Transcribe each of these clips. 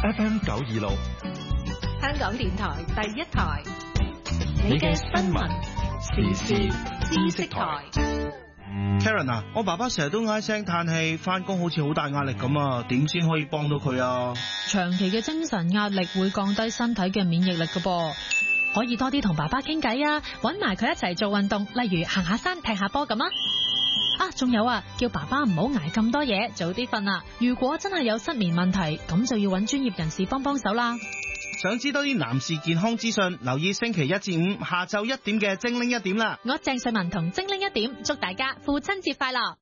FM 926， 香港電台第一台，你嘅新聞時事知識台。 Karen 啊，我爸爸成日都唉聲嘆氣，翻工好似好大壓力咁啊，點先可以幫到佢啊？ 長期嘅精神壓力會降低身體嘅免疫力㗎噃，可以多啲同爸爸傾偈啊，搵埋佢一齊做運動，例如行下山、踢下波咁啊。仲有啊，叫爸爸唔好捱咁多嘢，早啲瞓啦。如果真係有失眠問題，咁就要搵專業人士幫手啦。 想知多啲男士健康資訊，留意星期一至五下晝1點嘅精靈一點啦。 我鄭瑞文同精靈一點，祝大家父親節快樂。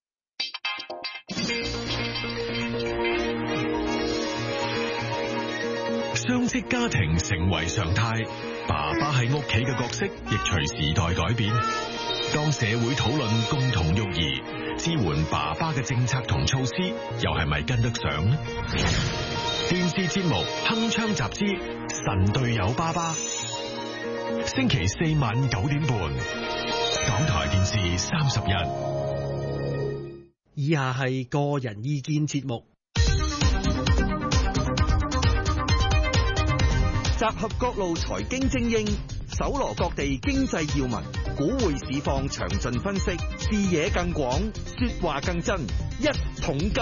雙職家庭成為常態，爸爸喺屋企嘅角色亦隨時代改變。當社會討論共同育兒，支援爸爸嘅政策同措施，又係咪跟得上呢？電視節目《鏗鏘集之神隊友爸爸》，星期4晚9點半，港台電視31。 以下係個人意見節目，集合各路財經精英，搜羅各地經濟要聞，股匯市況詳盡分析，視野更廣，說話更真，一桶金。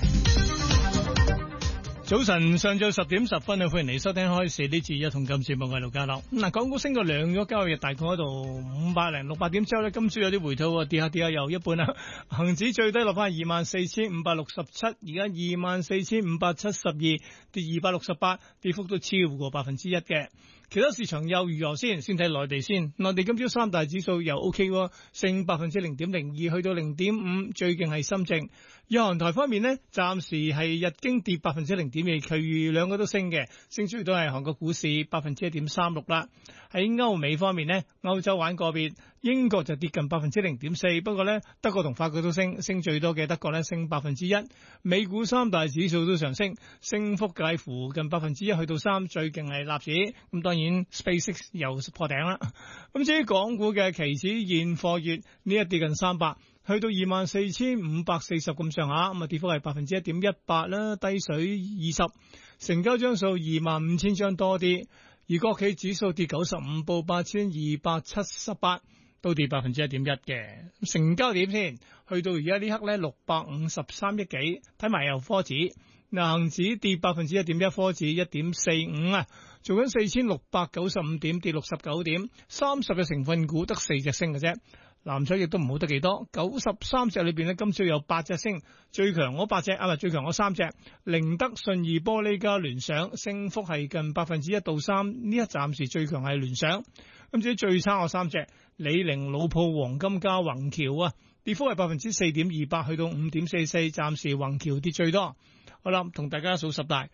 早晨，上晝10點10分，歡迎你收聽開市呢次一桶金節目，我係盧家樂。港股升過2個交易日，大概喺度500零600點之後呢，今朝有啲回吐，跌下又一半啦。恒指最低落翻24,567，而家24,572，跌268，跌幅都超過1%嘅。其他市場又如何先睇內地先。內地今朝三大指數又 OK 喎，升0.02%去到0.5，最勁係深證。日韓台方面呢，暫時係日經跌0.02%，其餘兩個都升嘅，升最多係韓國股市1.36%啦。喺歐美方面呢，歐洲玩個別，英國就跌近0.04%，不過呢，德國同法國都升最多嘅德國呢升1%。美股三大指數都上升，升幅介乎近1%去到3%，最勁係納指。咁當然 SpaceX 又破頂啦。咁至於港股嘅期指現貨月呢，一跌近300。去到24,540咁上下，咁啊跌幅係1.18%啦，低水20，成交張數25,000張多啲，而國企指數跌95，報8,278，都跌1.1%嘅。成交點先，去到而家呢刻咧653億幾，睇埋又科指，恒指跌1.1%，科指1.45啊，做緊4,695點，跌69點，30隻成分股得4隻升嘅啫。藍籌亦都唔好得幾多，93隻裏邊咧，今朝有8隻升，最強嗰8隻最強嗰3隻，寧德、信義玻璃加聯想，升幅係近1%到3%，呢一暫時最強係聯想。咁至於最差嗰3隻，李寧、老鋪、黃金加宏橋啊，跌幅係4.28%去到5.44%，暫時宏橋跌最多。好啦，同大家數十大，